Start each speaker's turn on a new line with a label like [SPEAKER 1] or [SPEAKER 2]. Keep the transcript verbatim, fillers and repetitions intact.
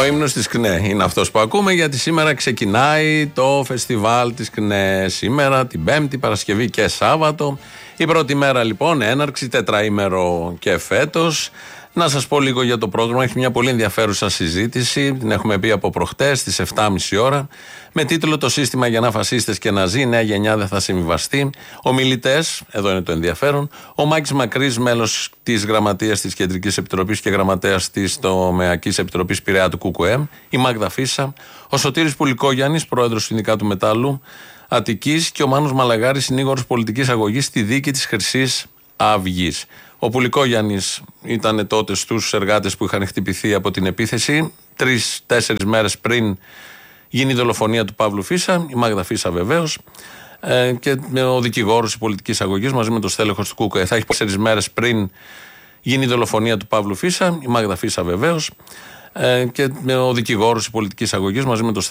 [SPEAKER 1] ύμνος της ΚΝΕ είναι αυτός που ακούμε, γιατί σήμερα ξεκινάει το φεστιβάλ της ΚΝΕ. Σήμερα, την Πέμπτη, Παρασκευή και Σάββατο. Η πρώτη μέρα λοιπόν, έναρξη, τετραήμερο και φέτος. Να σας πω λίγο για το πρόγραμμα. Έχει μια πολύ ενδιαφέρουσα συζήτηση. Την έχουμε πει από προχτές στις επτά και μισή ώρα. Με τίτλο «Το σύστημα για να φασίστες και ναζί. Η νέα γενιά δεν θα συμβιβαστεί». Ομιλητές, εδώ είναι το ενδιαφέρον. Ο Μάκης Μακρύς, μέλος της Γραμματείας της Κεντρικής Επιτροπής και Γραμματέας της Τομεακής Επιτροπής Πειραιά του ΚΚΕ. Η Μάγδα Φίσα. Ο Σωτήρης Πουλικόγιαννης, πρόεδρος του Συνδικάτου Μετάλλου Αττικής. Και ο Μάνος Μαλαγάρης, συνήγορος πολιτικής αγωγής στη δίκη της Χρυσής Αυγής. Ο Πουλικόγιαννης ήταν τότε στους εργάτες που είχαν χτυπηθεί από την επίθεση, τρεις-τέσσερις μέρες πριν γίνει η δολοφονία του Παύλου Φίσα, η Μάγδα Φίσα βεβαίως, ε, και ο δικηγόρος της πολιτικής αγωγής μαζί με το στέλεχος του ΚΚΕ. Θα έχει τέσσερις μέρες πριν γίνει η δολοφονία του Παύλου Φίσα, η Μάγδα Φίσα βεβαίως, ε, και ο δικηγόρος της πολιτικής αγωγής μαζί με το